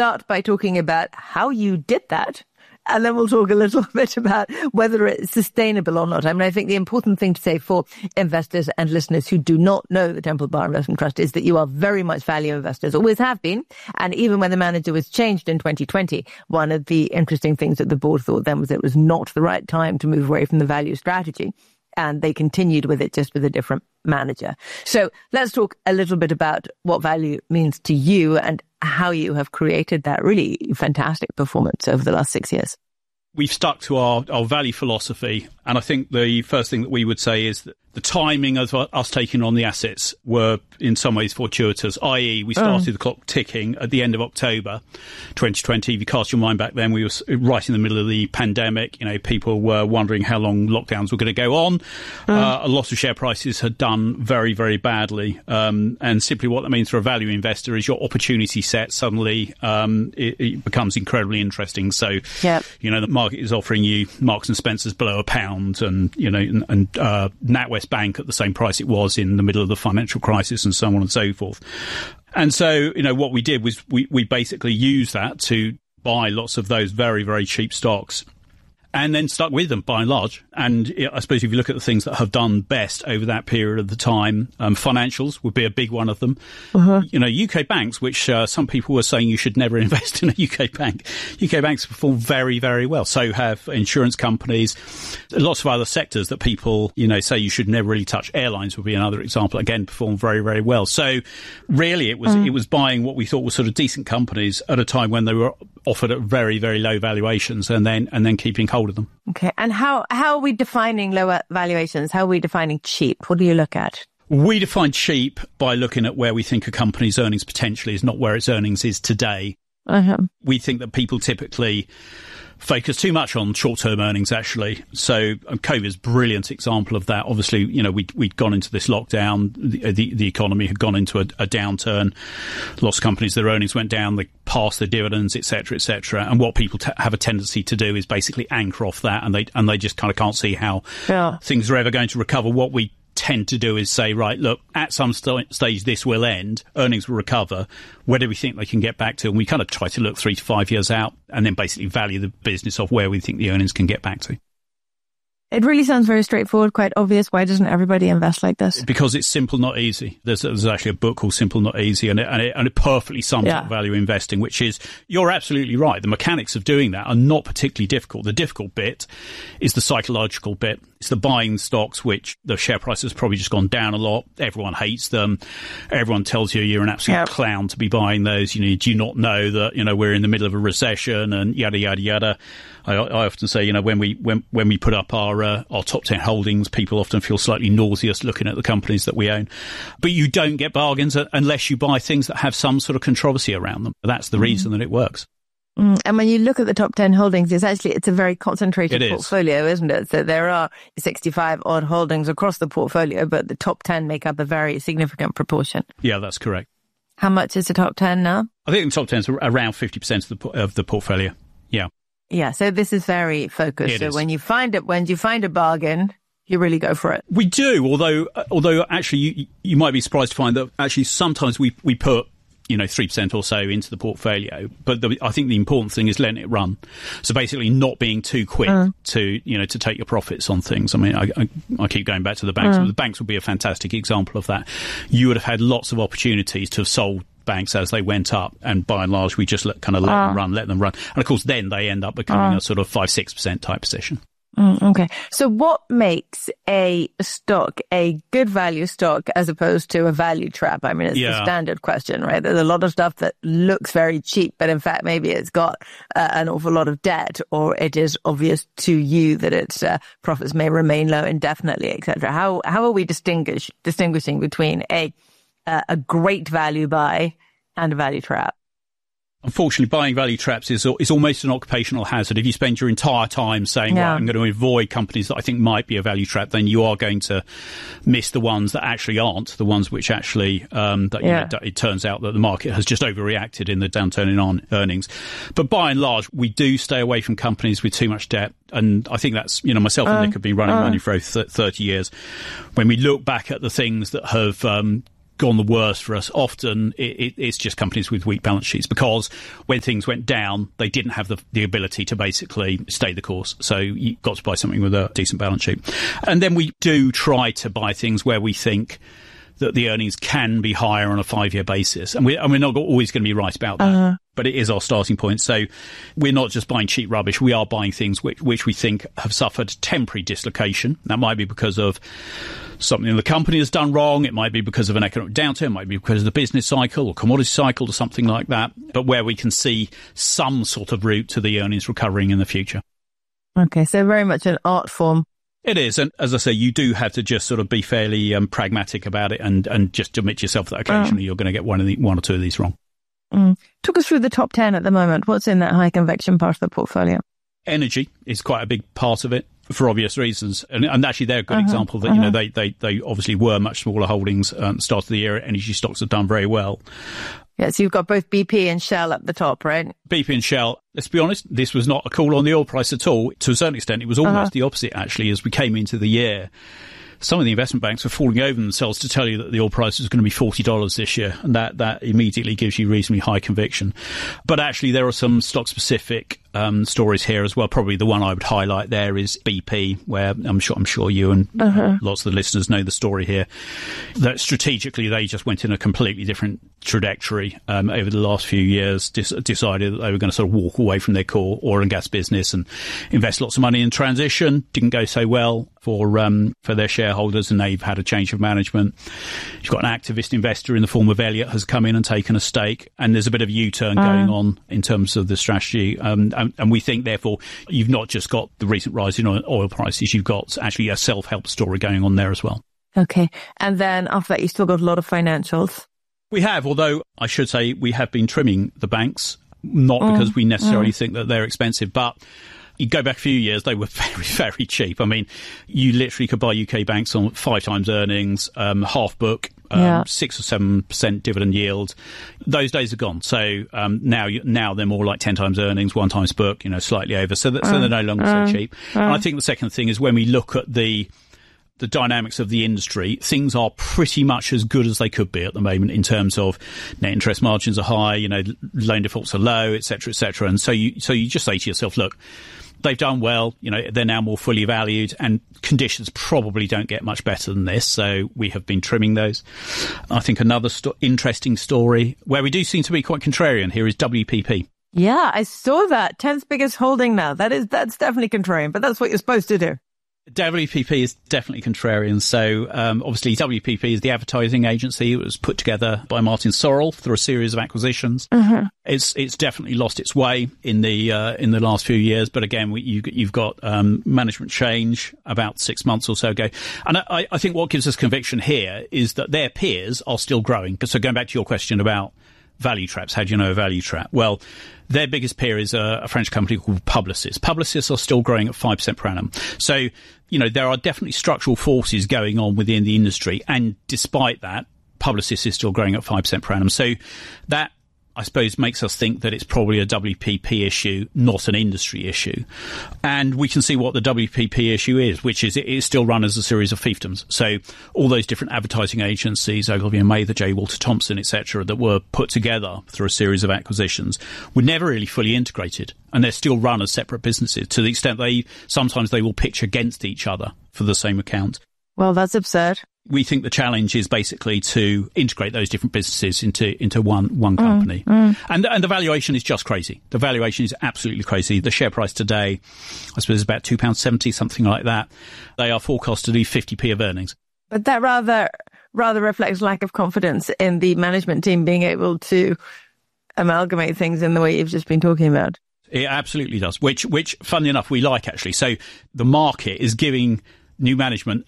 start by talking about how you did that. And then we'll talk a little bit about whether it's sustainable or not. I mean, I think the important thing to say for investors and listeners who do not know the Temple Bar Investment Trust is that you are very much value investors, always have been. And even when the manager was changed in 2020, one of the interesting things that the board thought then was it was not the right time to move away from the value strategy. And they continued with it just with a different manager. So let's talk a little bit about what value means to you and how you have created that really fantastic performance over the last 6 years. We've stuck to our value philosophy. And I think the first thing that we would say is that the timing of us taking on the assets were in some ways fortuitous, i.e. we started the clock ticking at the end of October 2020. If you cast your mind back then, we were right in the middle of the pandemic. You know, people were wondering how long lockdowns were going to go on. A lot of share prices had done very, very badly. And simply what that means for a value investor is your opportunity set suddenly it becomes incredibly interesting. So, you know, the market is offering you Marks and Spencer's below £1 and, you know, and NatWest Bank at the same price it was in the middle of the financial crisis and so on and so forth. And so, you know, what we did was we basically used that to buy lots of those very, very cheap stocks and then stuck with them by and large. And I suppose if you look at the things that have done best over that period of the time, financials would be a big one of them. You know, UK banks, which some people were saying you should never invest in a UK bank. UK banks perform very, very well. So have insurance companies, lots of other sectors that people, you know, say you should never really touch. Airlines would be another example. Again, perform very, very well. So really it was buying what we thought were sort of decent companies at a time when they were offered at very, very low valuations and then keeping hold of them. Okay. And how are we defining lower valuations? How are we defining cheap? What do you look at? We define cheap by looking at where we think a company's earnings potential is, not where its earnings is today. We think that people typically focus too much on short-term earnings, actually. So COVID's a brilliant example of that. Obviously, you know, we'd gone into this lockdown. The economy had gone into a downturn. Lots of companies, their earnings went down. They passed their dividends, et cetera, et cetera. And what people have a tendency to do is basically anchor off that, and they just kind of can't see how things are ever going to recover. What we tend to do is say, right, look, at some stage this will end, earnings will recover, where do we think they can get back to? And we kind of try to look 3 to 5 years out and then basically value the business off where we think the earnings can get back to. It really sounds very straightforward, quite obvious. Why doesn't everybody invest like this? Because it's simple, not easy. There's actually a book called Simple, Not Easy, and it perfectly sums up value investing, which is, you're absolutely right. The mechanics of doing that are not particularly difficult. The difficult bit is the psychological bit. It's the buying stocks, which the share price has probably just gone down a lot. Everyone hates them. Everyone tells you you're an absolute clown to be buying those. You know, do you not know that, you know, we're in the middle of a recession and yada, yada, yada. I often say, you know, when we put up our top 10 holdings, people often feel slightly nauseous looking at the companies that we own. But you don't get bargains unless you buy things that have some sort of controversy around them. That's the reason that it works. And when you look at the top 10 holdings, it's a very concentrated portfolio, isn't it? So there are 65 odd holdings across the portfolio, but the top 10 make up a very significant proportion. Yeah, that's correct. How much is the top 10 now? I think the top 10 is around 50% of the portfolio. Yeah. Yeah, so this is very focused. So when you find a bargain, you really go for it. We do, although actually you might be surprised to find that actually sometimes we put, you know, 3% or so into the portfolio. But I think the important thing is letting it run. So basically not being too quick to take your profits on things. I mean, I keep going back to the banks. The banks would be a fantastic example of that. You would have had lots of opportunities to have sold banks as they went up, and by and large we just let them run, and of course then they end up becoming a sort of 5-6% type position. Okay, so what makes a stock a good value stock as opposed to a value trap? I mean, it's the standard question, right? There's a lot of stuff that looks very cheap, but in fact maybe it's got an awful lot of debt, or it is obvious to you that its profits may remain low indefinitely, etc. How are we distinguishing between a great value buy and a value trap? Unfortunately, buying value traps is almost an occupational hazard. If you spend your entire time saying, right, I'm going to avoid companies that I think might be a value trap, then you are going to miss the ones that actually aren't, the ones which actually, it turns out that the market has just overreacted in the downturn in earnings. But by and large, we do stay away from companies with too much debt. And I think that's, you know, myself and Nick have been running money for over 30 years. When we look back at the things that have gone the worst for us. Often it's just companies with weak balance sheets, because when things went down, they didn't have the ability to basically stay the course. So you got to buy something with a decent balance sheet. And then we do try to buy things where we think that the earnings can be higher on a 5-year basis. And we're not always going to be right about that, but it is our starting point. So we're not just buying cheap rubbish. We are buying things which we think have suffered temporary dislocation. That might be because of something the company has done wrong. It might be because of an economic downturn. It might be because of the business cycle or commodity cycle or something like that. But where we can see some sort of route to the earnings recovering in the future. Okay, so very much an art form. It is. And as I say, you do have to just sort of be fairly pragmatic about it and just admit to yourself that occasionally you're going to get one or two of these wrong. Talk us through the top 10 at the moment. What's in that high conviction part of the portfolio? Energy is quite a big part of it for obvious reasons. And actually, they're a good example that, you know, they obviously were much smaller holdings at the start of the year. Energy stocks have done very well. Yeah, so you've got both BP and Shell at the top, right? BP and Shell, let's be honest, this was not a call on the oil price at all. To a certain extent, it was almost the opposite, actually, as we came into the year. Some of the investment banks were falling over themselves to tell you that the oil price was going to be $40 this year, and that immediately gives you reasonably high conviction. But actually, there are some stock-specific stories here as well. Probably the one I would highlight there is BP, where I'm sure you and lots of the listeners know the story here. That strategically, they just went in a completely different trajectory over the last few years, decided that they were going to sort of walk away from their core oil and gas business and invest lots of money in transition. Didn't go so well for their shareholders, and they've had a change of management. You've got an activist investor in the form of Elliott has come in and taken a stake, and there's a bit of a U-turn going on in terms of the strategy. And we think, therefore, you've not just got the recent rise in oil prices, you've got actually a self-help story going on there as well. Okay. And then after that, you still got a lot of financials. We have, although I should say we have been trimming the banks, not because we necessarily think that they're expensive, but you go back a few years, they were very, very cheap. I mean, you literally could buy UK banks on 5 times earnings, half book, 6 or 7% dividend yield. Those days are gone. So now they're more like 10 times earnings, 1 times book, slightly over. So they're no longer so cheap. And I think the second thing is when we look at the dynamics of the industry, things are pretty much as good as they could be at the moment in terms of net interest margins are high, loan defaults are low, et cetera, and so you just say to yourself, look, they've done well, they're now more fully valued, and conditions probably don't get much better than this, so we have been trimming those. I think another interesting story where we do seem to be quite contrarian here is WPP. Yeah, I saw that. 10th biggest holding now. That's definitely contrarian, but that's what you're supposed to do. WPP is definitely contrarian. So obviously WPP is the advertising agency. It was put together by Martin Sorrell through a series of acquisitions. It's definitely lost its way in the last few years. But again, you've got management change about 6 months or so ago. And I think what gives us conviction here is that their peers are still growing. So going back to your question about value traps, how do you know a value trap? Well, their biggest peer is a French company called Publicis. Publicis are still growing at 5% per annum. So, there are definitely structural forces going on within the industry. And despite that, Publicis is still growing at 5% per annum. So that, I suppose, makes us think that it's probably a WPP issue, not an industry issue. And we can see what the WPP issue is, which is it is still run as a series of fiefdoms. So all those different advertising agencies, Ogilvy and Mather, J. Walter Thompson, etc., that were put together through a series of acquisitions were never really fully integrated. And they're still run as separate businesses to the extent sometimes they will pitch against each other for the same account. Well, that's absurd. We think the challenge is basically to integrate those different businesses into one company. And the valuation is just crazy. The valuation is absolutely crazy. The share price today, I suppose, is about £2.70, something like that. They are forecast to do 50p of earnings. But that rather reflects lack of confidence in the management team being able to amalgamate things in the way you've just been talking about. It absolutely does, which funnily enough, we like, actually. So the market is giving new management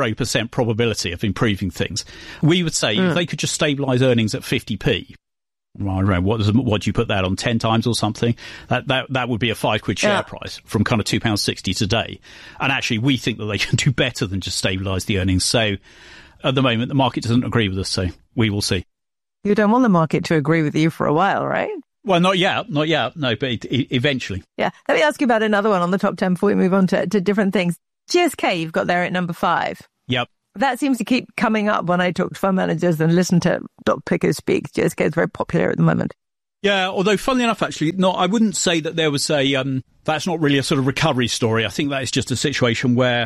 0% probability of improving things. We would say if they could just stabilise earnings at 50p, I don't know, what do you put that on, 10 times or something? That would be a £5 share price from kind of £2.60 today. And actually, we think that they can do better than just stabilise the earnings. So at the moment, the market doesn't agree with us, so we will see. You don't want the market to agree with you for a while, right? Well, not yet, no, but eventually. Yeah. Let me ask you about another one on the top 10 before we move on to different things. GSK, you've got there at number 5. Yep. That seems to keep coming up when I talk to fund managers and listen to Dr. Pickers speak. GSK is very popular at the moment. Yeah, although funnily enough, actually, I wouldn't say that there was that's not really a sort of recovery story. I think that is just a situation where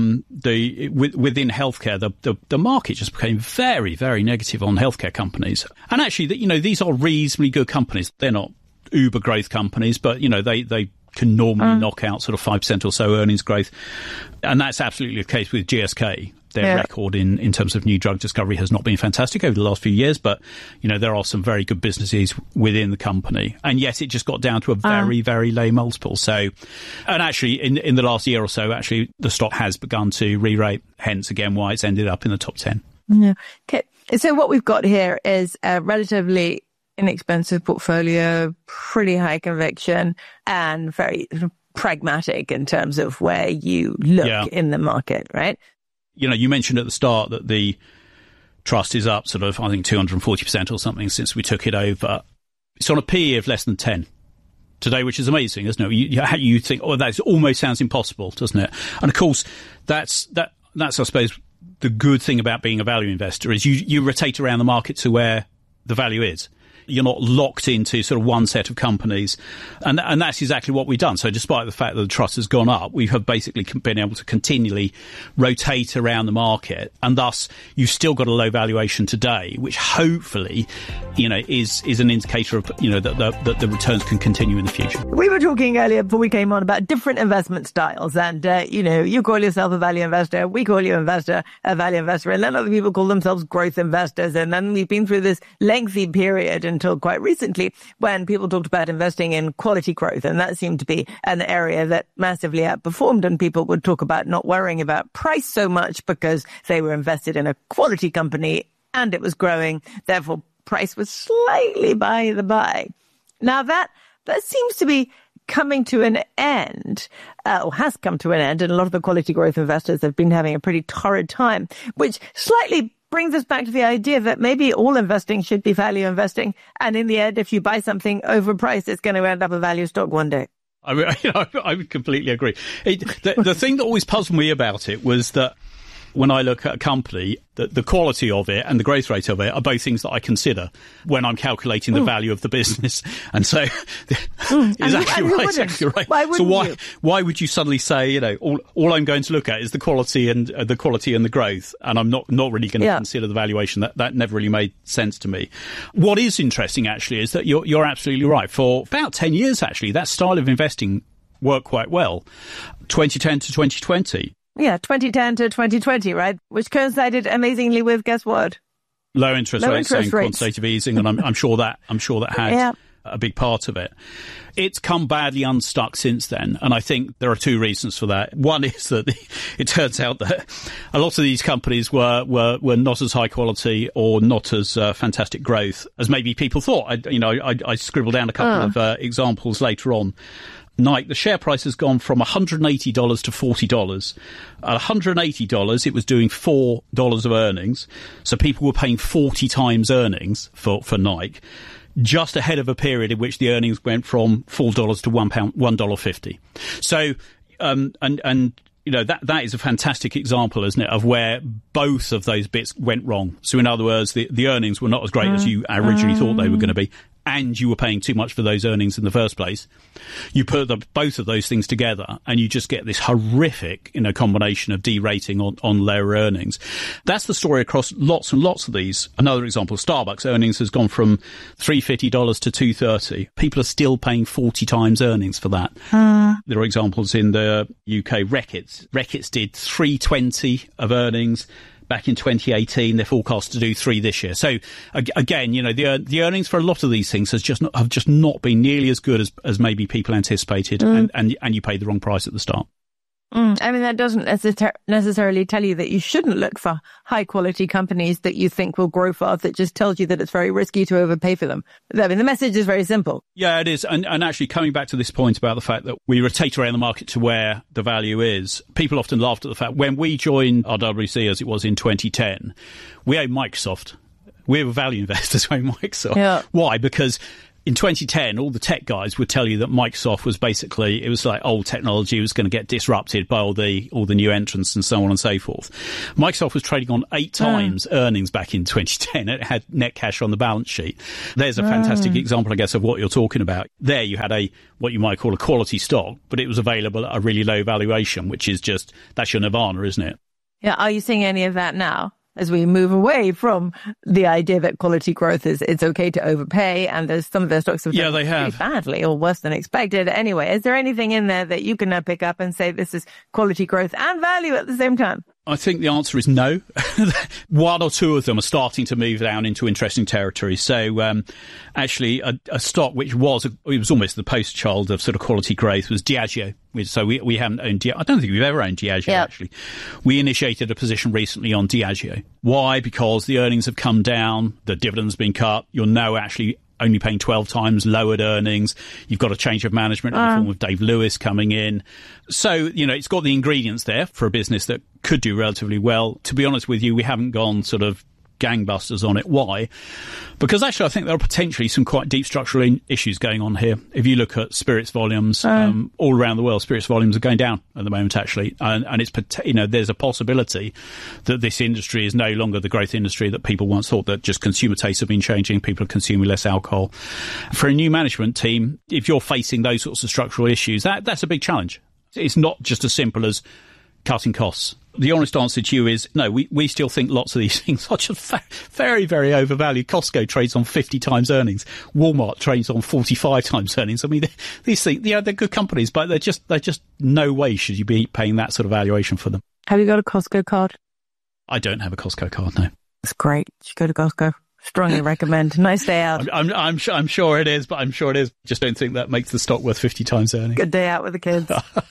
within healthcare, the market just became very, very negative on healthcare companies. And actually, these are reasonably good companies. They're not uber growth companies, but, they can normally knock out sort of 5% or so earnings growth. And that's absolutely the case with GSK. Their record in terms of new drug discovery has not been fantastic over the last few years, but, there are some very good businesses within the company. And yes, it just got down to a very, very low multiple. So, and actually in the last year or so, actually the stock has begun to re-rate, hence again why it's ended up in the top 10. Yeah. Okay. So what we've got here is a relatively inexpensive portfolio, pretty high conviction, and very pragmatic in terms of where you look in the market, right? You mentioned at the start that the trust is up sort of, I think, 240% or something since we took it over. It's on a PE of less than 10 today, which is amazing, isn't it? You think, that almost sounds impossible, doesn't it? And of course, that's I suppose, the good thing about being a value investor is you rotate around the market to where the value is. You're not locked into sort of one set of companies. And that's exactly what we've done. So despite the fact that the trust has gone up, we have basically been able to continually rotate around the market. And thus, you've still got a low valuation today, which hopefully, is an indicator of, that the returns can continue in the future. We were talking earlier before we came on about different investment styles. And, you call yourself a value investor. We call you a value investor. And then other people call themselves growth investors. And then we've been through this lengthy period until quite recently when people talked about investing in quality growth. And that seemed to be an area that massively outperformed. And people would talk about not worrying about price so much because they were invested in a quality company and it was growing. Therefore, price was slightly by the by. Now that seems to be coming to an end, or has come to an end. And a lot of the quality growth investors have been having a pretty torrid time, which slightly brings us back to the idea that maybe all investing should be value investing. And in the end, if you buy something overpriced, it's going to end up a value stock one day. I would completely agree. The thing that always puzzled me about it was that when I look at a company, the quality of it and the growth rate of it are both things that I consider when I'm calculating the value of the business. And so exactly right. Why would you suddenly say, all I'm going to look at is the quality and the growth, and I'm not really going to consider the valuation? That never really made sense to me. What is interesting actually is that you're absolutely right. For about 10 years actually, that style of investing worked quite well. 2010 to 2020. Yeah, 2010 to 2020, right? Which coincided amazingly with, guess what? Low interest rates and quantitative easing, and I'm sure that had a big part of it. It's come badly unstuck since then, and I think there are two reasons for that. One is that it turns out that a lot of these companies were not as high quality or not as fantastic growth as maybe people thought. I scribbled down a couple of examples later on. Nike, the share price has gone from $180 to $40. At $180, it was doing $4 of earnings. So people were paying 40 times earnings for Nike, just ahead of a period in which the earnings went from $4 to $1.50. So, that is a fantastic example, isn't it, of where both of those bits went wrong. So in other words, the earnings were not as great as you originally thought they were going to be, and you were paying too much for those earnings in the first place. You put both of those things together and you just get this horrific, combination of derating on lower earnings. That's the story across lots and lots of these. Another example, Starbucks earnings has gone from $350 to $230. People are still paying 40 times earnings for that. There are examples in the UK. Reckitt's did $320 of earnings back in 2018. They're forecast to do 3 this year. So again, the earnings for a lot of these things have just not been nearly as good as maybe people anticipated, and you paid the wrong price at the start. That doesn't necessarily tell you that you shouldn't look for high quality companies that you think will grow fast. It just tells you that it's very risky to overpay for them. The message is very simple. Yeah, it is. And actually coming back to this point about the fact that we rotate around the market to where the value is, people often laughed at the fact when we joined RWC, as it was in 2010, we owned Microsoft. We were value investors, we owned Microsoft. Yeah. Why? Because in 2010, all the tech guys would tell you that Microsoft was basically, it was like old technology was going to get disrupted by all the new entrants and so on and so forth. Microsoft was trading on 8 times earnings back in 2010. It had net cash on the balance sheet. There's a fantastic example, I guess, of what you're talking about. There you had what you might call a quality stock, but it was available at a really low valuation, which is that's your nirvana, isn't it? Yeah. Are you seeing any of that now? As we move away from the idea that quality growth it's okay to overpay, and there's some of their stocks have done pretty badly or worse than expected. Anyway, is there anything in there that you can now pick up and say this is quality growth and value at the same time? I think the answer is no. One or two of them are starting to move down into interesting territory. So, actually, a stock which was almost the poster child of sort of quality growth was Diageo. So we haven't owned Diageo. I don't think we've ever owned Diageo, actually. We initiated a position recently on Diageo. Why? Because the earnings have come down, the dividend's been cut, you're now actually only paying 12 times lowered earnings. You've got a change of management in the form of Dave Lewis coming in. So, it's got the ingredients there for a business that could do relatively well. To be honest with you, we haven't gone sort of gangbusters on it. Why? Because actually I think there are potentially some quite deep structural issues going on here. If you look at spirits volumes all around the world, spirits volumes are going down at the moment actually, and it's there's a possibility that this industry is no longer the growth industry that people once thought, that just consumer tastes have been changing, people are consuming less alcohol. For a new management team, if you're facing those sorts of structural issues, that's a big challenge. It's not just as simple as cutting costs. The honest answer to you is no, we still think lots of these things are just very, very overvalued. Costco trades on 50 times earnings. Walmart trades on 45 times earnings. I mean, these things, they're good companies, but they're just no way should you be paying that sort of valuation for them. Have you got a Costco card? I don't have a Costco card, no. That's great. You should go to Costco. Strongly recommend. Nice day out. I'm sure it is, but I'm sure it is. Just don't think that makes the stock worth 50 times earnings. Good day out with the kids.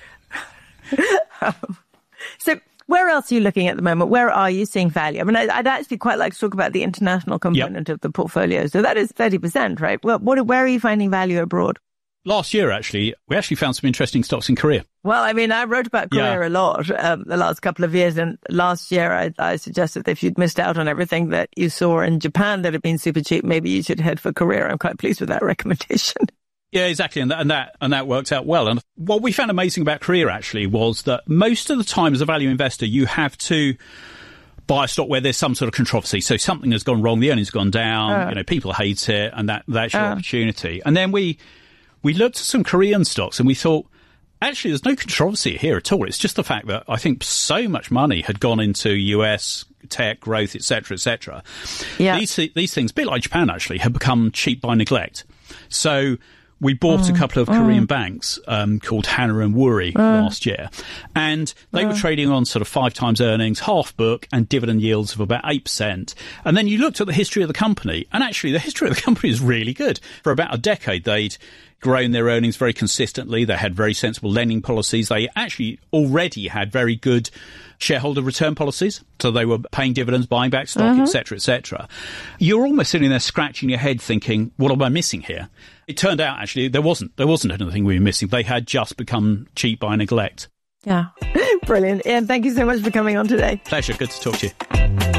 So where else are you looking at the moment? Where are you seeing value? I mean, I'd actually quite like to talk about the international component of the portfolio. So that is 30%, right? Well, where are you finding value abroad? Last year, actually, we found some interesting stocks in Korea. Well, I mean, I wrote about Korea a lot the last couple of years. And last year, I suggested that if you'd missed out on everything that you saw in Japan that had been super cheap, maybe you should head for Korea. I'm quite pleased with that recommendation. Yeah, exactly. And that worked out well. And what we found amazing about Korea, actually, was that most of the time as a value investor, you have to buy a stock where there's some sort of controversy. So something has gone wrong, the earnings have gone down, people hate it, and that's your opportunity. And then we looked at some Korean stocks and we thought, actually, there's no controversy here at all. It's just the fact that I think so much money had gone into US tech growth, et cetera, et cetera. Yeah. These things, a bit like Japan, actually, have become cheap by neglect. So we bought a couple of Korean banks called Hana and Woori last year, and they were trading on sort of 5 times earnings, half book, and dividend yields of about 8%. And then you looked at the history of the company, and actually the history of the company is really good. For about a decade, they'd grown their earnings very consistently. They had very sensible lending policies. They actually already had very good shareholder return policies. So they were paying dividends, buying back stock, et cetera, et cetera. You're almost sitting there scratching your head thinking, what am I missing here? It turned out, actually, there wasn't anything we were missing. They had just become cheap by neglect. Yeah. Brilliant. Ian, thank you so much for coming on today. Pleasure. Good to talk to you.